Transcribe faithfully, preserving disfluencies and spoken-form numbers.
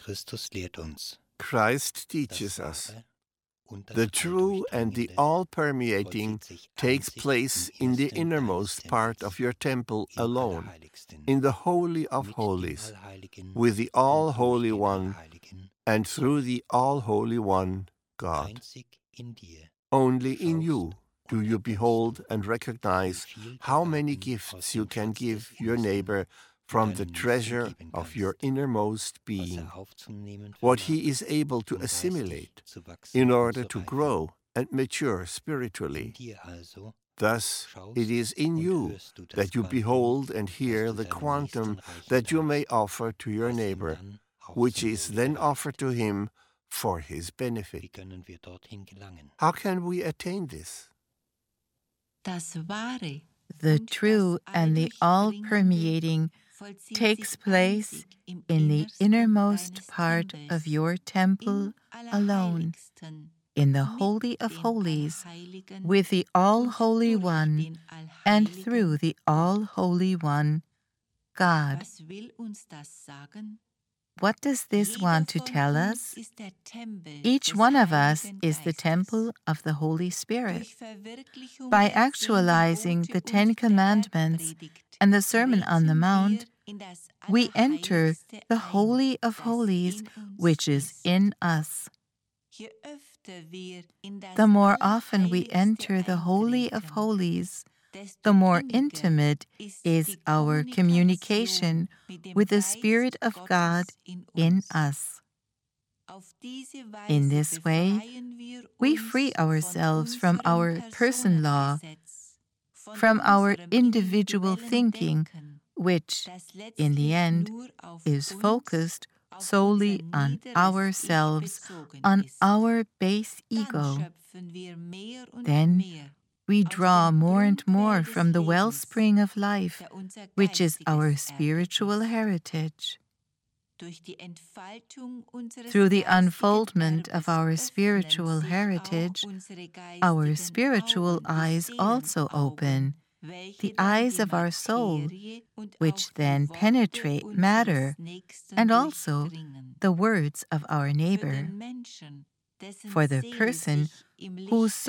Christ teaches us. The true and the all-permeating takes place in the innermost part of your temple alone, in the Holy of Holies, with the All-Holy One, and through the All-Holy One, God. Only in you do you behold and recognize how many gifts you can give your neighbor from the treasure of your innermost being, what he is able to assimilate in order to grow and mature spiritually. Thus, it is in you that you behold and hear the quantum that you may offer to your neighbor, which is then offered to him for his benefit. How can we attain this? The true and the all-permeating takes place in the innermost part of your temple alone, in the Holy of Holies, with the All-Holy One, and through the All-Holy One, God. What does this want to tell us? Each one of us is the temple of the Holy Spirit. By actualizing the Ten Commandments and the Sermon on the Mount, we enter the Holy of Holies, which is in us. The more often we enter the Holy of Holies, the more intimate is our communication with the Spirit of God in us. In this way, we free ourselves from our person law, from our individual thinking, which, in the end, is focused solely on ourselves, on our base ego. Then we draw more and more from the wellspring of life, which is our spiritual heritage. Through the unfoldment of our spiritual heritage, our spiritual eyes also open, the eyes of our soul, which then penetrate matter, and also the words of our neighbor. For the person whose